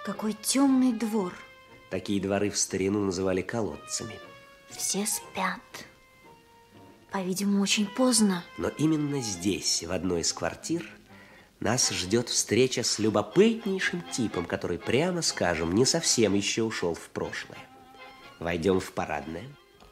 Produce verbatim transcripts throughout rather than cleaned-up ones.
Какой темный двор. Такие дворы в старину называли колодцами. Все спят. По-видимому, очень поздно. Но именно здесь, в одной из квартир, нас ждет встреча с любопытнейшим типом, который, прямо скажем, не совсем еще ушел в прошлое. Войдем в парадное.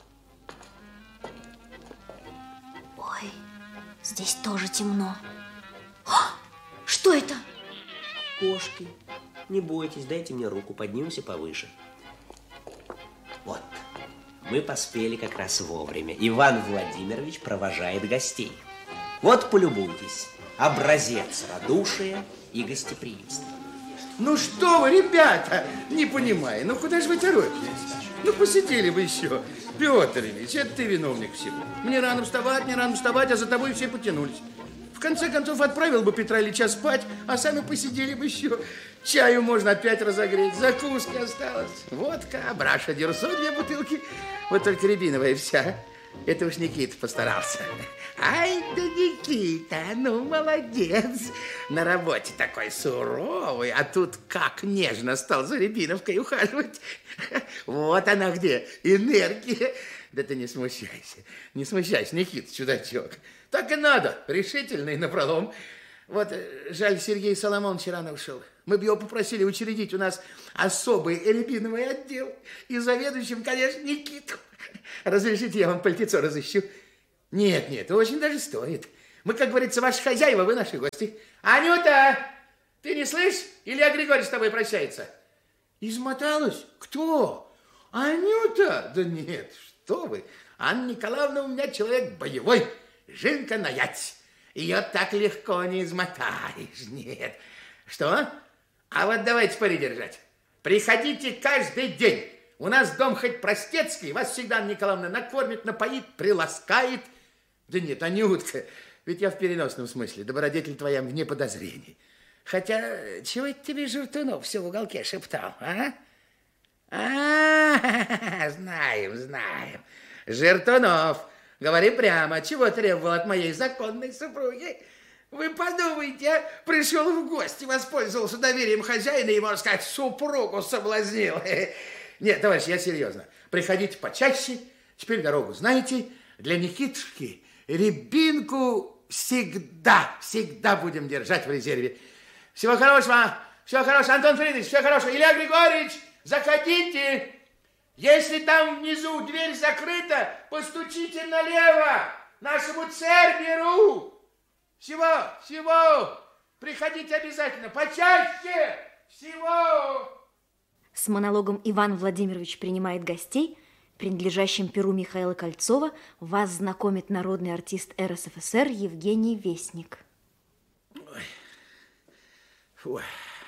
Ой, здесь тоже темно. О, что это? Кошки. Не бойтесь, дайте мне руку, поднимемся повыше. Вот. Мы поспели как раз вовремя. Иван Владимирович провожает гостей. Вот полюбуйтесь. Образец радушия и гостеприимства. Ну что вы, ребята, не понимаю, ну куда же вы торопитесь? Ну посидели бы еще. Петр Ильич, это ты виновник всего. Мне рано вставать, не рано вставать, а за тобой все потянулись. В конце концов, отправил бы Петра Ильича спать, а сами посидели бы еще. Чаю можно опять разогреть, закуски осталось. Водка, браша, дюрсо, две бутылки. Вот только рябиновая вся. Это уж Никита постарался. Ай да Никита, ну молодец. На работе такой суровый, а тут как нежно стал за рябиновкой ухаживать. Вот она где, энергия. Да ты не смущайся, не смущайся, Никита, чудачок. Так и надо, решительный напролом. Вот жаль, Сергей Соломонович рано ушел. Мы бы его попросили учредить у нас особый рябиновый отдел. И заведующим, конечно, Никиту. Разрешите, я вам пальтецо разыщу? Нет, нет, очень даже стоит. Мы, как говорится, ваши хозяева, вы наши гости. Анюта, ты не слышишь? Илья Григорьевич с тобой прощается. Измоталась? Кто? Анюта? Да нет, что вы. Анна Николаевна у меня человек боевой. Жинка наять. Ее так легко не измотаешь. Нет. Что? А вот давайте пари держать. Приходите каждый день. У нас дом хоть простецкий, вас всегда Анна Николаевна накормит, напоит, приласкает. Да нет, Анютка, ведь я в переносном смысле, добродетель твоя вне подозрений. Хотя, чего это тебе Жиртунов все в уголке шептал, а? А, знаем, знаем. Жиртунов, говори прямо, чего требовал от моей законной супруги? Вы подумайте, а? Пришел в гости, воспользовался доверием хозяина и, можно сказать, супругу соблазнил. Нет, товарищ, я серьезно. Приходите почаще, теперь дорогу знаете. Для Никитушки рябинку всегда, всегда будем держать в резерве. Всего хорошего, всего хорошего, Антон Фридович, всего хорошего. Илья Григорьевич, заходите. Если там внизу дверь закрыта, постучите налево, нашему церберу. Всего, всего. Приходите обязательно, почаще. Всего. С монологом «Иван Владимирович принимает гостей», принадлежащим перу Михаила Кольцова, вас знакомит народный артист эр эс эф эс эр Евгений Вестник. Ой. Фу.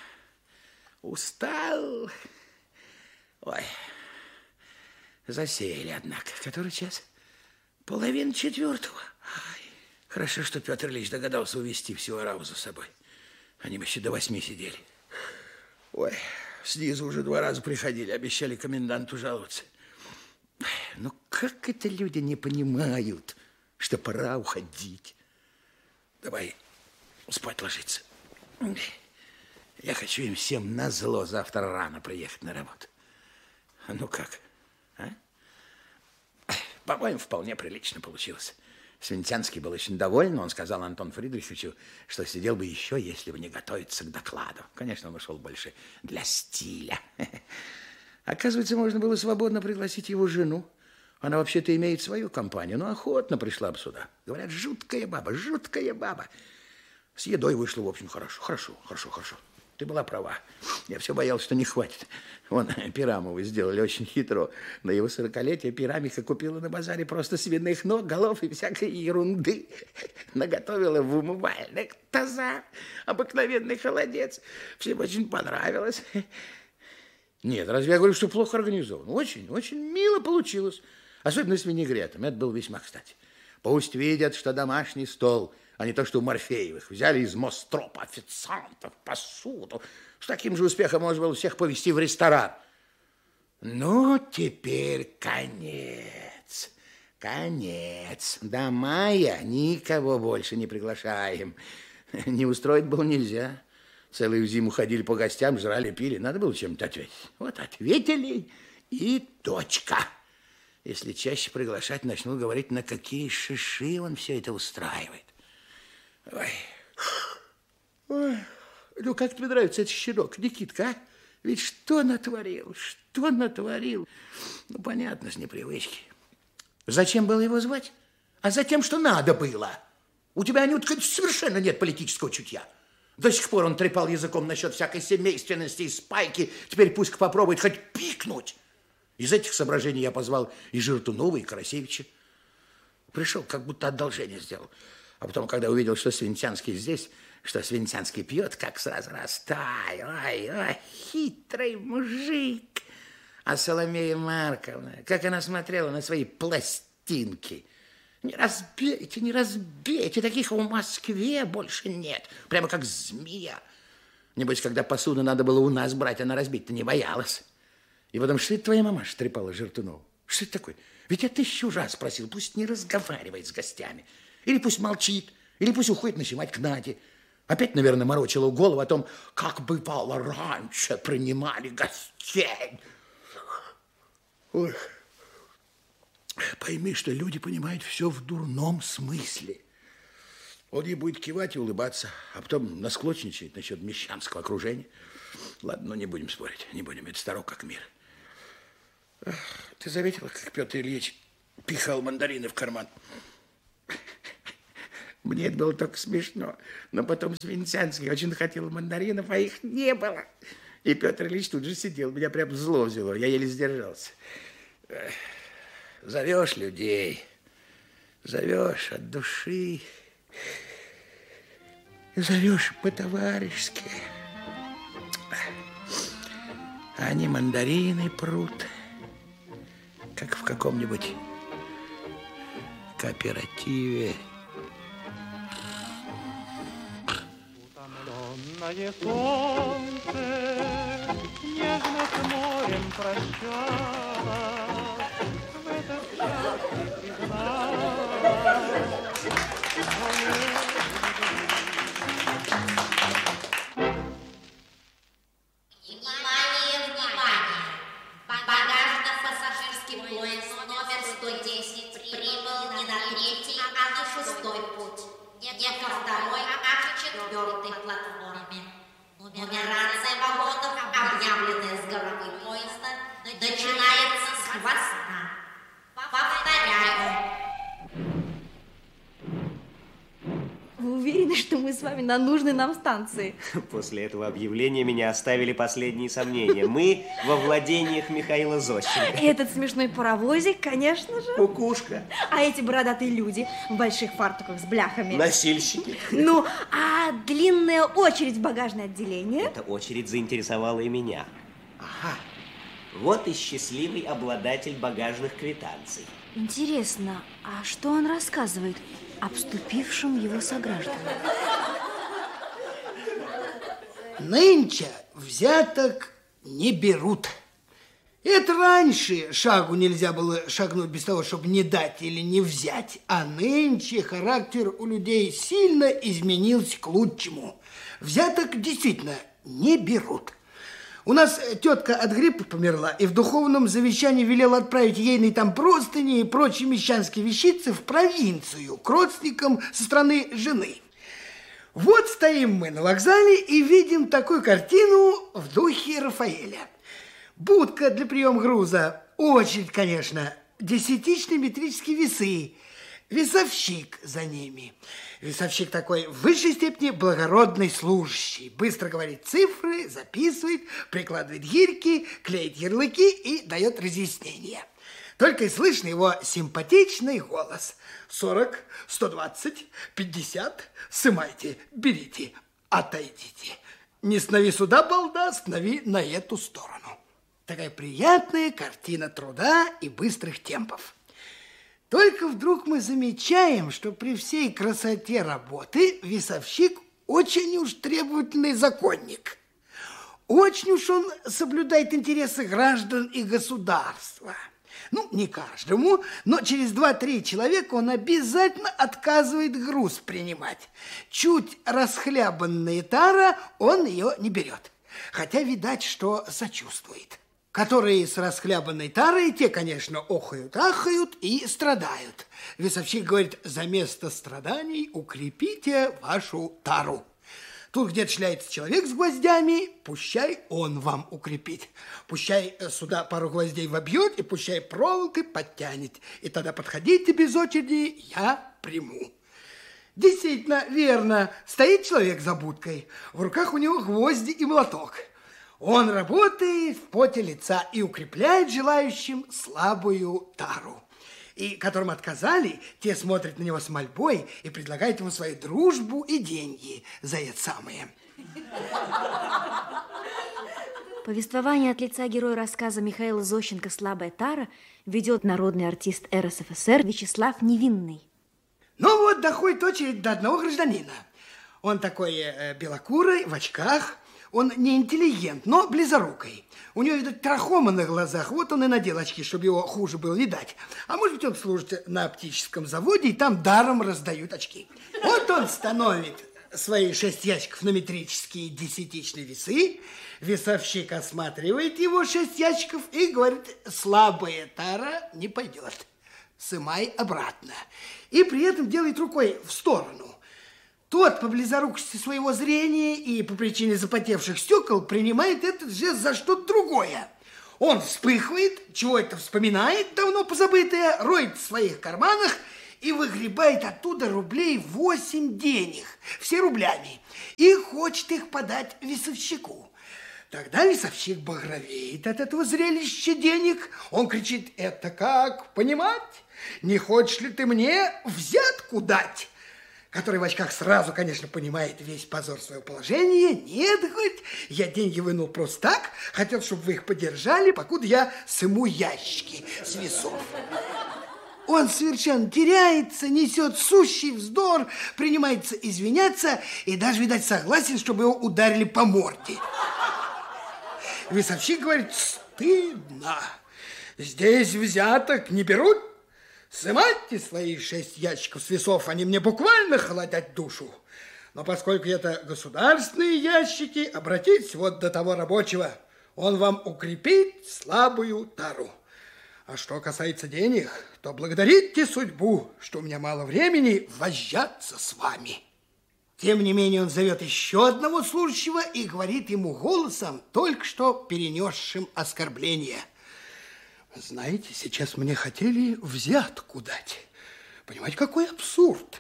Устал. Ой. Засеяли, однако. Который час? Половина четвертого. Ай. Хорошо, что Петр Ильич догадался увезти всю ораву за собой. Они бы еще до восьми сидели. Ой. Снизу уже два раза приходили, обещали коменданту жаловаться. Ну, как это люди не понимают, что пора уходить? Давай спать ложиться. Я хочу им всем назло завтра рано приехать на работу. Ну как, а? По-моему, вполне прилично получилось. Свинтянский был очень доволен. Он сказал Антону Фридриховичу, что сидел бы еще, если бы не готовиться к докладу. Конечно, он ушел больше для стиля. Оказывается, можно было свободно пригласить его жену. Она вообще-то имеет свою компанию, но охотно пришла бы сюда. Говорят, жуткая баба, жуткая баба. С едой вышло, в общем, хорошо, хорошо, хорошо, хорошо. Ты была права. Я все боялся, что не хватит. Вон, Пирамовы сделали очень хитро. На его сорокалетие Пирамиха купила на базаре просто свиных ног, голов и всякой ерунды. Наготовила в умывальных тазах. Обыкновенный холодец. Всем очень понравилось. Нет, разве я говорю, что плохо организовано? Очень, очень мило получилось. Особенно с винегретом. Это было весьма кстати. Пусть видят, что домашний стол, а не то, что у Морфеевых. Взяли из Мостропа официантов, посуду. С таким же успехом можно было всех повезти в ресторан. Ну, теперь конец. Конец. До мая никого больше не приглашаем. Не устроить было нельзя. Целую зиму ходили по гостям, жрали, пили. Надо было чем-то ответить. Вот ответили и точка. Если чаще приглашать, начнут говорить, на какие шиши он все это устраивает. Ой. Ой. Ну, как тебе нравится этот щенок, Никитка, а? Ведь что натворил, что натворил? Ну, понятно, с непривычки. Зачем было его звать? А затем, что надо было. У тебя, Анютка, совершенно нет политического чутья. До сих пор он трепал языком насчет всякой семейственности и спайки. Теперь пусть попробует хоть пикнуть. Из этих соображений я позвал и Жиртунова, и Карасевича. Пришел, как будто одолжение сделал. А потом, когда увидел, что Свинтянский здесь, что Свинтянский пьет, как сразу растай. Ой, ой, хитрый мужик. А Соломея Марковна, как она смотрела на свои пластинки. Не разбейте, не разбейте, таких в Москве больше нет. Прямо как змея. Небось, когда посуду надо было у нас брать, она разбить-то не боялась. И потом, что это твоя мамаша трепала Жиртунову? Что это такое? Ведь я тысячу раз просил, пусть не разговаривает с гостями. Или пусть молчит, или пусть уходит ночевать к Наде. Опять, наверное, морочила голову о том, как бывало раньше принимали гостей. Ой. Пойми, что люди понимают все в дурном смысле. Он ей будет кивать и улыбаться, а потом насклочничает насчет мещанского окружения. Ладно, ну не будем спорить, не будем, это старо как мир. Ты заметила, как Петр Ильич пихал мандарины в карман? Мне это было только смешно. Но потом Свинтянский очень хотел мандаринов, а их не было. И Петр Ильич тут же сидел, меня прям зло взяло, я еле сдержался. Зовешь людей, зовешь от души, зовешь по-товарищески. Они мандарины прут, как в каком-нибудь кооперативе. Утомленное солнце нежно с морем прощалось, в этот час не призналась. Внимание, внимание! Багажно-пассажирский поезд номер сто десять прибыл не на третий, а на шестой путь. Не ко второй, а к четвертой платформе. Нумерация вагонов, объявленная с головы поезда, начинается с хвоста. Повторяю. Вы уверены, что мы с вами на нужной нам станции? После этого объявления меня оставили последние сомнения. Мы во владениях Михаила Зощенко. Этот смешной паровозик, конечно же. Кукушка. А эти бородатые люди в больших фартуках с бляхами. Носильщики. Ну, а длинная очередь в багажное отделение? Эта очередь заинтересовала и меня. Ага. Вот и счастливый обладатель багажных квитанций. Интересно, а что он рассказывает обступившим его согражданам? Нынче взяток не берут. Это раньше шагу нельзя было шагнуть без того, чтобы не дать или не взять. А нынче характер у людей сильно изменился к лучшему. Взяток действительно не берут. У нас тетка от гриппа померла, и в духовном завещании велела отправить ейные там простыни и прочие мещанские вещицы в провинцию к родственникам со стороны жены. Вот стоим мы на вокзале и видим такую картину в духе Рафаэля. Будка для приема груза, очередь, конечно, десятичные метрические весы, весовщик за ними. Весовщик такой в высшей степени благородный служащий. Быстро говорит цифры, записывает, прикладывает гирьки, клеит ярлыки и дает разъяснения. Только и слышно его симпатичный голос. сорок, сто двадцать, пятьдесят, сымайте, берите, отойдите. Не снови сюда, балда, снови на эту сторону. Такая приятная картина труда и быстрых темпов. Только вдруг мы замечаем, что при всей красоте работы весовщик очень уж требовательный законник. Очень уж он соблюдает интересы граждан и государства. Ну, не каждому, но через два-три человека он обязательно отказывает груз принимать. Чуть расхлябанная тара, он ее не берет. Хотя, видать, что сочувствует. Которые с расхлябанной тарой, те, конечно, охают, ахают и страдают. Весовщик говорит, за место страданий укрепите вашу тару. Тут где-то шляется человек с гвоздями, пущай он вам укрепит. Пущай сюда пару гвоздей вобьет и пущай проволокой подтянет. И тогда подходите без очереди, я приму. Действительно, верно, стоит человек за будкой, в руках у него гвозди и молоток. Он работает в поте лица и укрепляет желающим слабую тару. И которым отказали, те смотрят на него с мольбой и предлагают ему свою дружбу и деньги за это самое. Повествование от лица героя рассказа Михаила Зощенко «Слабая тара» ведет народный артист эр эс эф эс эр Вячеслав Невинный. Ну вот, доходит очередь до одного гражданина. Он такой э, белокурый, в очках. Он не интеллигент, но близорукий. У него, видать, трахома на глазах. Вот он и надел очки, чтобы его хуже было видать. А может быть, он служит на оптическом заводе, и там даром раздают очки. Вот он становит свои шесть ящиков на метрические десятичные весы. Весовщик осматривает его шесть ящиков и говорит, слабая тара не пойдет. Сымай обратно. И при этом делает рукой в сторону. Тот по близорукости своего зрения и по причине запотевших стекол принимает этот жест за что-то другое. Он вспыхивает, чего это вспоминает, давно позабытое, роет в своих карманах и выгребает оттуда рублей восемь денег, все рублями, и хочет их подать весовщику. Тогда весовщик багровеет от этого зрелища денег. Он кричит, это как понимать? Не хочешь ли ты мне взятку дать? Который в очках сразу, конечно, понимает весь позор своего положения. Нет, говорит, я деньги вынул просто так, хотел, чтобы вы их подержали, покуда я сыму ящики с весов. Он совершенно теряется, несет сущий вздор, принимается извиняться и даже, видать, согласен, чтобы его ударили по морде. Весовщик говорит, стыдно, здесь взяток не берут. Сымайте свои шесть ящиков с весов, они мне буквально холодят душу. Но поскольку это государственные ящики, обратитесь вот до того рабочего. Он вам укрепит слабую тару. А что касается денег, то благодарите судьбу, что у меня мало времени возжаться с вами. Тем не менее он зовет еще одного служащего и говорит ему голосом, только что перенесшим оскорбление. Знаете, сейчас мне хотели взятку дать. Понимаете, какой абсурд.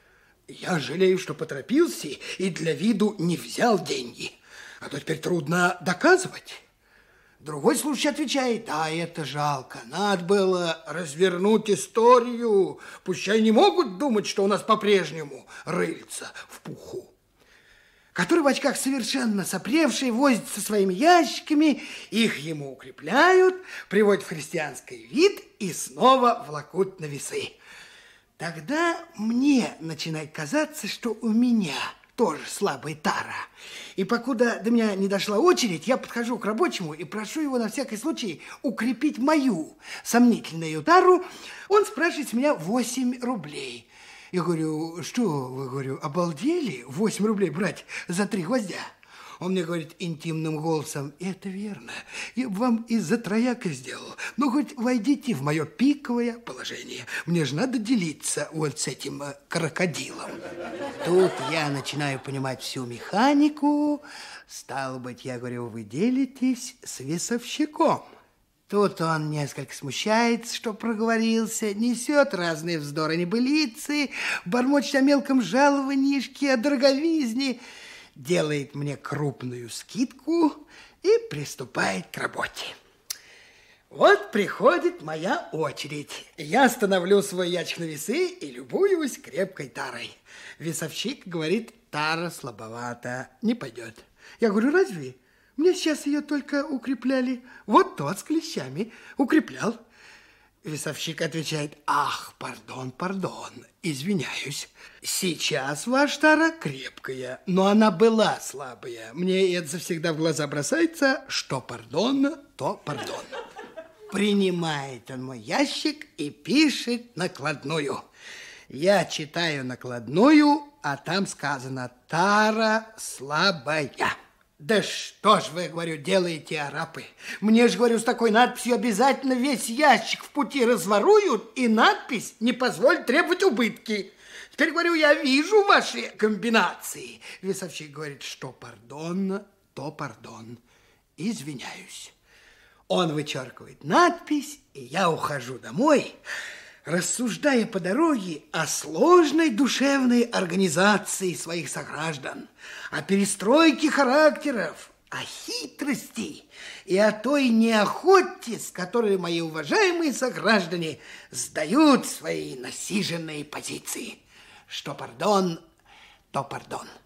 Я жалею, что поторопился и для виду не взял деньги. А то теперь трудно доказывать. Другой слушатель отвечает, да, это жалко. Надо было развернуть историю. Пущай не могут думать, что у нас по-прежнему рыльца в пуху. Который в очках совершенно сопревший, возится со своими ящиками, их ему укрепляют, приводят в христианский вид и снова влакут на весы. Тогда мне начинает казаться, что у меня тоже слабая тара. И покуда до меня не дошла очередь, я подхожу к рабочему и прошу его на всякий случай укрепить мою сомнительную тару. Он спрашивает с меня восемь рублей. Я говорю, что вы, говорю, обалдели восемь рублей брать за три гвоздя? Он мне говорит интимным голосом, это верно, я бы вам из-за трояка сделал, но хоть войдите в мое пиковое положение, мне же надо делиться вот с этим крокодилом. Тут я начинаю понимать всю механику, стало быть, я говорю, вы делитесь с весовщиком. Тут он несколько смущается, что проговорился, несет разные вздоры небылицы, бормочет о мелком жалованишке, о дороговизне, делает мне крупную скидку и приступает к работе. Вот приходит моя очередь. Я становлю свой ящик на весы и любуюсь крепкой тарой. Весовщик говорит, тара слабовата, не пойдет. Я говорю, разве? Мне сейчас ее только укрепляли. Вот тот с клещами укреплял. Весовщик отвечает, ах, пардон, пардон, извиняюсь. Сейчас ваша тара крепкая, но она была слабая. Мне это завсегда в глаза бросается, что пардон, то пардон. принимает он мой ящик и пишет накладную. Я читаю накладную, а там сказано «Тара слабая». Да что ж вы, говорю, делаете, арапы? Мне же, говорю, с такой надписью обязательно весь ящик в пути разворуют, и надпись не позволит требовать убытки. Теперь, говорю, я вижу ваши комбинации. Весовщик говорит, что пардон, то пардон. Извиняюсь. Он вычеркивает надпись, и я ухожу домой, рассуждая по дороге о сложной душевной организации своих сограждан, о перестройке характеров, о хитрости и о той неохоте, с которой мои уважаемые сограждане сдают свои насиженные позиции. Что пардон, то пардон.